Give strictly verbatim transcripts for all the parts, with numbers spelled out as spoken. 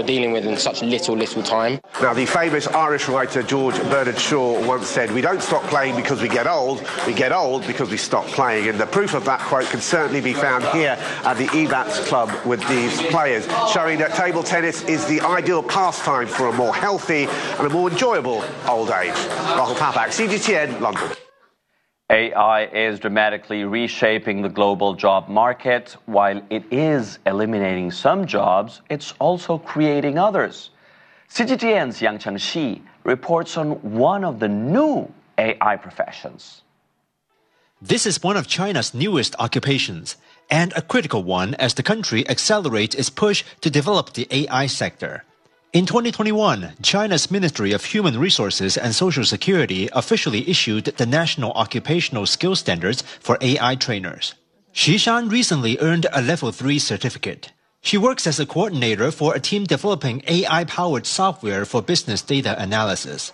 dealing with in such little, little time. Now, the famous Irish writer George Bernard Shaw once said, "We don't stop playing because we get old, we get old because we stop playing." And the proof of that quote can certainly be found here at the E BATS Club with these players, showing that table tennis is the ideal pastime for a more healthy and a more enjoyable old age. Rahul Papak, C G T N, London. A I is dramatically reshaping the global job market. While it is eliminating some jobs, it's also creating others. C G T N's Yang Chengxi reports on one of the new A I professions. This is one of China's newest occupations, and a critical one as the country accelerates its push to develop the A I sector. In twenty twenty-one, China's Ministry of Human Resources and Social Security officially issued the National Occupational Skill Standards for A I trainers. Xu Shan recently earned a Level three certificate. She works as a coordinator for a team developing A I-powered software for business data analysis.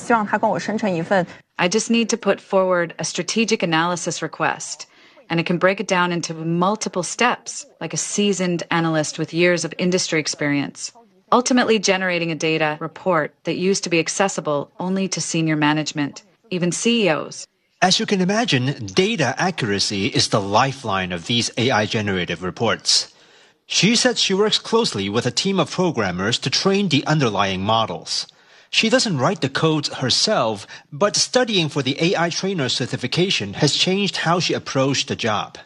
I just need to put forward a strategic analysis request, and it can break it down into multiple steps, like a seasoned analyst with years of industry experience, ultimately generating a data report that used to be accessible only to senior management, even C E Os. As you can imagine, data accuracy is the lifeline of these A I-generated reports. She said she works closely with a team of programmers to train the underlying models. She doesn't write the code herself, but studying for the A I trainer certification has changed how she approached the job.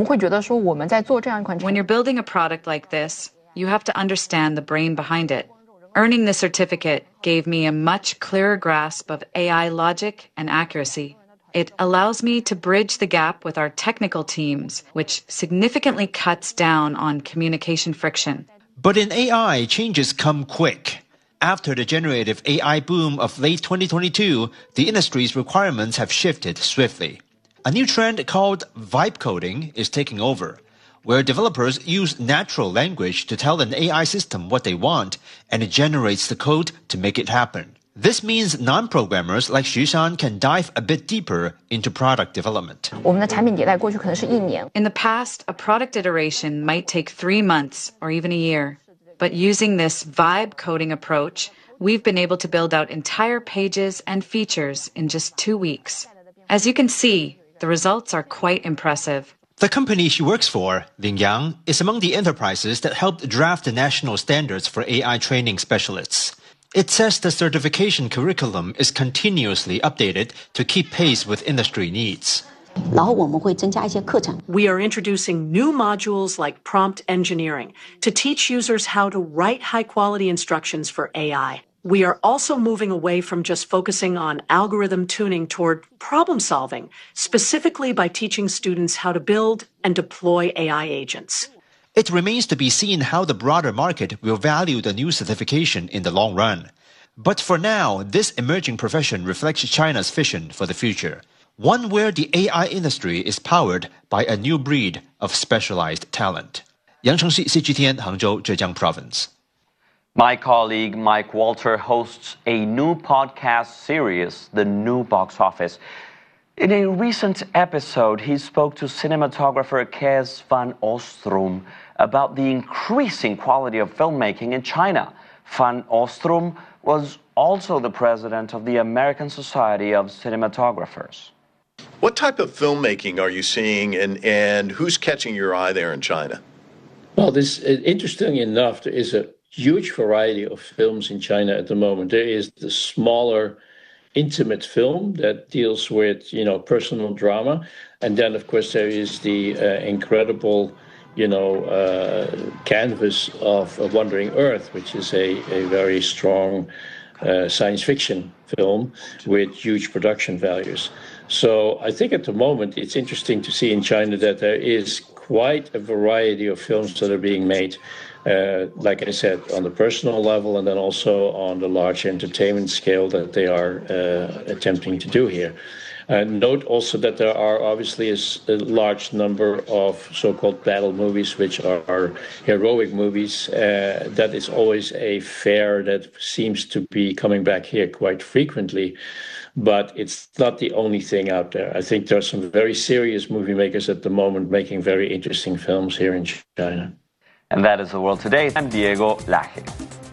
When you're building a product like this, you have to understand the brain behind it. Earning the certificate gave me a much clearer grasp of A I logic and accuracy. It allows me to bridge the gap with our technical teams, which significantly cuts down on communication friction. But in A I, changes come quick. After the generative A I boom of late twenty twenty-two, the industry's requirements have shifted swiftly. A new trend called vibe coding is taking over, where developers use natural language to tell an A I system what they want, and it generates the code to make it happen. This means non-programmers like Xu Shan can dive a bit deeper into product development. In the past, a product iteration might take three months or even a year. But using this vibe coding approach, we've been able to build out entire pages and features in just two weeks. As you can see, the results are quite impressive. The company she works for, Lingyang, is among the enterprises that helped draft the national standards for A I training specialists. It says the certification curriculum is continuously updated to keep pace with industry needs. We are introducing new modules like prompt engineering to teach users how to write high-quality instructions for A I. We are also moving away from just focusing on algorithm tuning toward problem solving, specifically by teaching students how to build and deploy A I agents. It remains to be seen how the broader market will value the new certification in the long run. But for now, this emerging profession reflects China's vision for the future, one where the A I industry is powered by a new breed of specialized talent. Yang Chengxi, C G T N, Hangzhou, Zhejiang Province. My colleague Mike Walter hosts a new podcast series, The New Box Office. In a recent episode, he spoke to cinematographer Kees van Ostrom about the increasing quality of filmmaking in China. Van Ostrom was also the president of the American Society of Cinematographers. What type of filmmaking are you seeing, and, and who's catching your eye there in China? Well, this interesting enough, there is a huge variety of films in China at the moment. There is the smaller, intimate film that deals with, you know, personal drama. And then, of course, there is the uh, incredible, you know, uh, canvas of A Wandering Earth, which is a, a very strong uh, science fiction film with huge production values. So I think at the moment it's interesting to see in China that there is quite a variety of films that are being made, uh, like I said, on the personal level and then also on the large entertainment scale that they are uh, attempting to do here. Uh, note also that there are obviously a, a large number of so-called battle movies, which are, are heroic movies. Uh, that is always a fare that seems to be coming back here quite frequently. But it's not the only thing out there. I think there are some very serious movie makers at the moment making very interesting films here in China. And that is the world today. I'm Diego Laje.